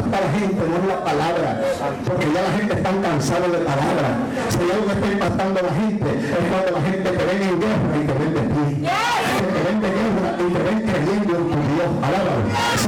impacta a la gente no es la palabra, porque ya la gente está cansada de palabras. Si hay algo que está impactando a la gente es cuando la gente te ven en guerra y te ven